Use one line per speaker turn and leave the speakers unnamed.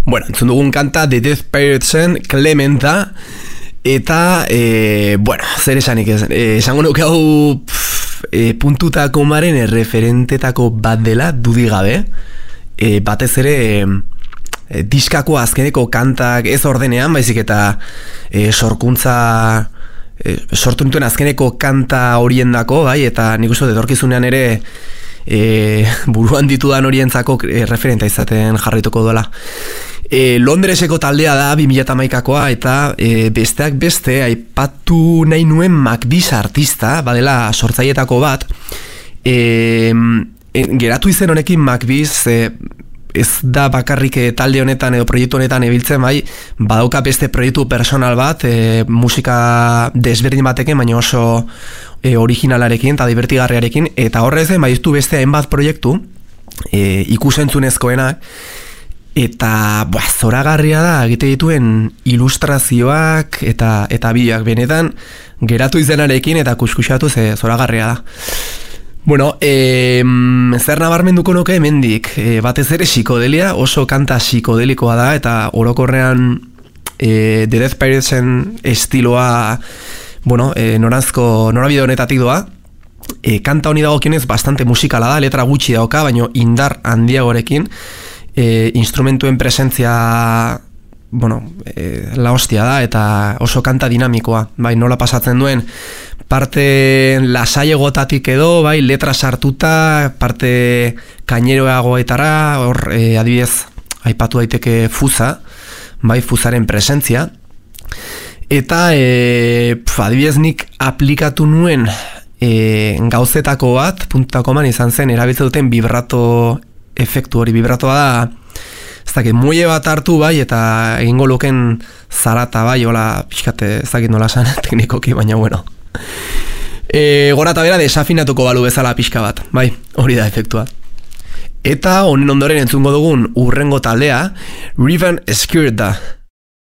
Bueno, entzun dugun kanta The Death Piratesen Clementa. Eta, bueno, zer esanik ez, esango nuke hau puntutako maren referentetako bat dela, dudik gabe. Batez ere diskako azkeneko kantak ez ordenean, baizik eta sorkuntza sortu nituen azkeneko kanta horiendako, bai, eta nik uste etorkizunean ere buruan ditudan horientzako referenta izaten jarraituko duela. Londreseko taldea da 2011koa eta besteak beste aipatu nahi nuen Macbis artista, badela sortzailetako bat. Geratu izen honekin Macbis ez da bakarrik talde honetan edo proiektu honetan ebiltzen, bai, badauka beste proiektu personal bat, musika desberdin batekin, baina oso originalarekin eta divertigarriarekin, eta horrez baditu beste hainbat proiektu ikusentzunezkoenak. Eta zoragarria da egite dituen ilustrazioak eta bideoak benetan geratu izenarekin eta kuskusatu zoragarria da. Bueno, zer nabarmenduko nuke hemendik, batez ere psikodelia, oso kanta psikodelikoa da eta orokorrean The Death Piratesen estiloa, bueno, norabide honetatik doa. Kanta honi dagokionez bastante musikala da, letra gutxi dauka, baina indar handiagorekin. Instrumentuen presentzia, bueno, la hostia da eta oso kanta dinamikoa, bai, nola pasatzen duen parte lasaiagotatik edo, bai, letra sartuta, parte kaineroagoetara, hor adibidez aipatu daiteke Fuza, bai, Fuzaren presentzia, eta adibidez nik aplikatu nuen gauzetako bat, puntutakoman izan zen, erabiltzen duten vibrato efektu hori, vibratoa da, ez dakit, muelle bat hartu bai, eta egingo luken zarata bai, hola, pixkate, ez dakit nola esan teknikoki, baina bueno. Gora eta bera desafinatuko balu bezala pixka bat, bai, hori da efektua. Eta honen ondoren entzungo dugun urrengo taldea, Riven Skirda.